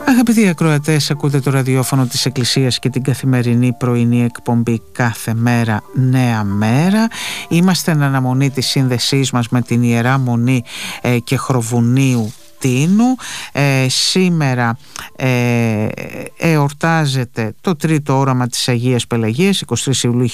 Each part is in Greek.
Αγαπητοί ακροατές, ακούτε το ραδιόφωνο της Εκκλησίας και την καθημερινή πρωινή εκπομπή «Κάθε μέρα νέα μέρα». Είμαστε εν αναμονή της σύνδεσής μας με την Ιερά Μονή και Χροβουνίου Τίνου. Σήμερα εορτάζεται το τρίτο όραμα της Αγίας Πελαγίας, 23 Ιουλίου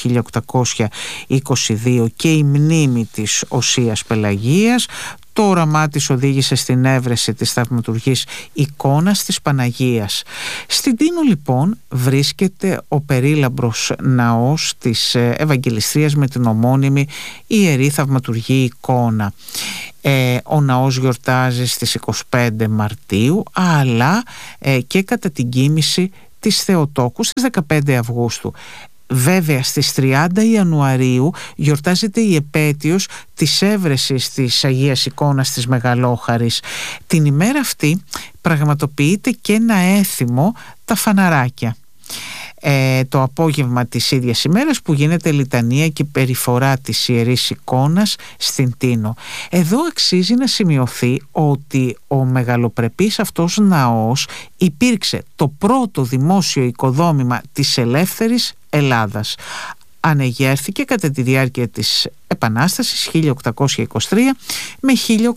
1822, και η μνήμη της Οσίας Πελαγίας. Το όραμά της οδήγησε στην έβρεση της θαυματουργής εικόνας της Παναγίας. Στην Τίνο λοιπόν βρίσκεται ο περίλαμπρος ναός της Ευαγγελιστρίας με την ομώνυμη Ιερή Θαυματουργή εικόνα. Ο ναός γιορτάζει στις 25 Μαρτίου, αλλά και κατά την κοίμηση της Θεοτόκου στις 15 Αυγούστου. Βέβαια στις 30 Ιανουαρίου γιορτάζεται η επέτειος της έβρεσης της Αγίας Εικόνας της Μεγαλόχαρης. Την ημέρα αυτή πραγματοποιείται και ένα έθιμο, τα φαναράκια. Το απόγευμα της ίδιας ημέρας που γίνεται λιτανία και περιφορά της Ιερής Εικόνας στην Τίνο. Εδώ αξίζει να σημειωθεί ότι ο μεγαλοπρεπής αυτός ναός υπήρξε το πρώτο δημόσιο οικοδόμημα της ελεύθερης Ελλάδας. Ανεγέρθηκε κατά τη διάρκεια της Επανάστασης 1823 με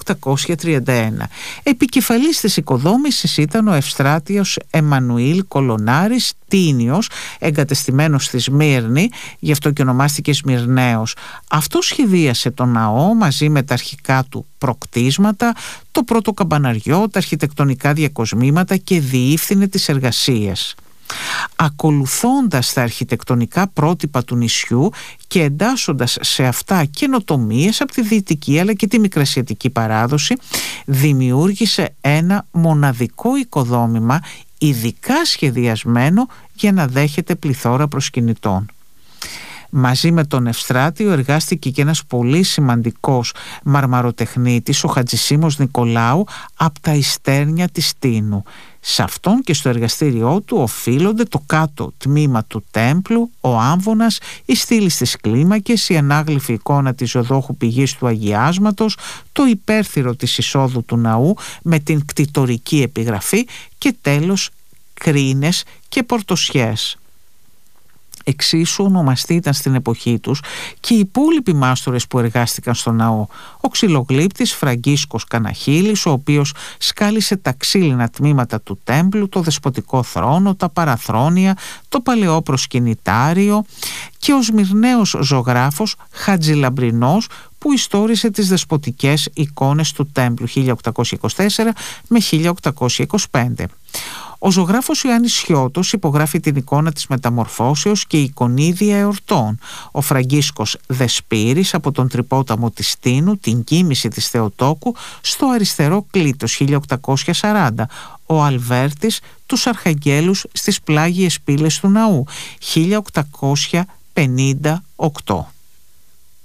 1831. Επικεφαλής της οικοδόμησης ήταν ο Ευστράτιος Εμμανουήλ Κολονάρης Τίνιος, εγκατεστημένος στη Σμύρνη, γι' αυτό και ονομάστηκε Σμυρναίος. Αυτό σχεδίασε το ναό μαζί με τα αρχικά του προκτίσματα, το πρώτο καμπαναριό, τα αρχιτεκτονικά διακοσμήματα και διεύθυνε τις εργασίες. Ακολουθώντας τα αρχιτεκτονικά πρότυπα του νησιού και εντάσσοντας σε αυτά καινοτομίες από τη δυτική αλλά και τη μικρασιατική παράδοση, δημιούργησε ένα μοναδικό οικοδόμημα ειδικά σχεδιασμένο για να δέχεται πληθώρα προσκυνητών. Μαζί με τον Ευστράτιο εργάστηκε και ένας πολύ σημαντικός μαρμαροτεχνίτης, ο Χατζησίμος Νικολάου, από τα Ιστέρνια της Τίνου. Σε αυτόν και στο εργαστήριό του οφείλονται το κάτω τμήμα του τέμπλου, ο άμβονας, η στήλη στις κλίμακες, η ανάγλυφη εικόνα της ζωδόχου πηγής του Αγιάσματος, το υπέρθυρο της εισόδου του ναού με την κτητορική επιγραφή και τέλος κρίνες και πορτοσιές. Εξίσου ονομαστοί ήταν στην εποχή τους και οι υπόλοιποι μάστορες που εργάστηκαν στο ναό. Ο ξυλογλύπτης Φραγκίσκος Καναχίλης, ο οποίος σκάλισε τα ξύλινα τμήματα του τέμπλου, το δεσποτικό θρόνο, τα παραθρόνια, το παλαιό προσκυνητάριο, και ο Σμυρναίος ζωγράφος Χατζηλαμπρινός, που ιστόρισε τις δεσποτικές εικόνες του τέμπλου 1824 με 1825. Ο ζωγράφος Ιωάννης Σιώτος υπογράφει την εικόνα της Μεταμορφώσεως και εικονίδια εορτών. Ο Φραγκίσκος Δεσπύρης από τον Τρυπόταμο της Τίνου, την κοίμηση της Θεοτόκου στο αριστερό κλήτος 1840. Ο Αλβέρτης τους Αρχαγγέλους στις πλάγιες πύλες του ναού 1858.